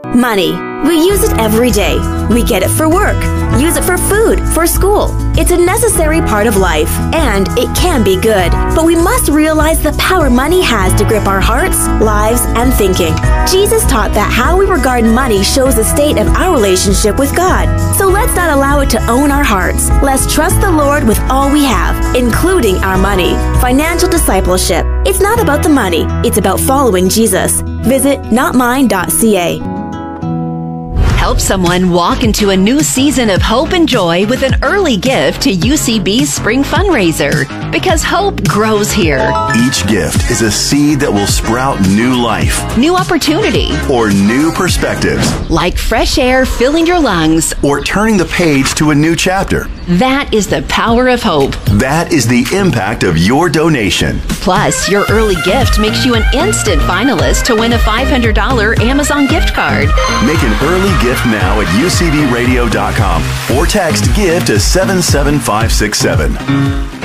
Money. We use it every day. We get it for work, use it for food, for school. It's a necessary part of life, and it can be good. But we must realize the power money has to grip our hearts, lives, and thinking. Jesus taught that how we regard money shows the state of our relationship with God. So let's not allow it to own our hearts. Let's trust the Lord with all we have, including our money. Financial discipleship. It's not about the money. It's about following Jesus. Visit notmine.ca. Help someone walk into a new season of hope and joy with an early gift to UCB's Spring Fundraiser. Because hope grows here. Each gift is a seed that will sprout new life, new opportunity, or new perspectives. Like fresh air filling your lungs, or turning the page to a new chapter. That is the power of hope. That is the impact of your donation. Plus, your early gift makes you an instant finalist to win a $500 Amazon gift card. Make an early gift now at ucbradio.com or text GIVE to 77567.